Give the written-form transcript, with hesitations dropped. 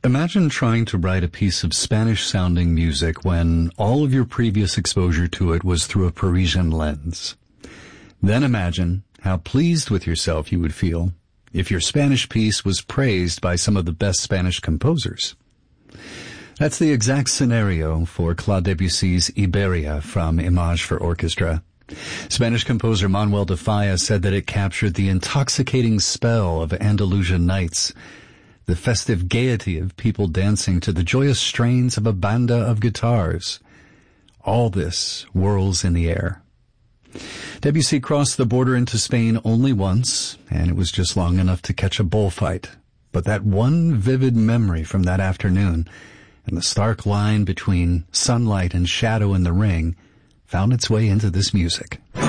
Imagine trying to write a piece of Spanish-sounding music when all of your previous exposure to it was through a Parisian lens. Then imagine how pleased with yourself you would feel if your Spanish piece was praised by some of the best Spanish composers. That's the exact scenario for Claude Debussy's Iberia from Image for Orchestra. Spanish composer Manuel de Falla said that it captured the intoxicating spell of Andalusian nights, the festive gaiety of people dancing to the joyous strains of a banda of guitars. All this whirls in the air. Debussy crossed the border into Spain only once, and it was just long enough to catch a bullfight. But that one vivid memory from that afternoon, and the stark line between sunlight and shadow in the ring, found its way into this music.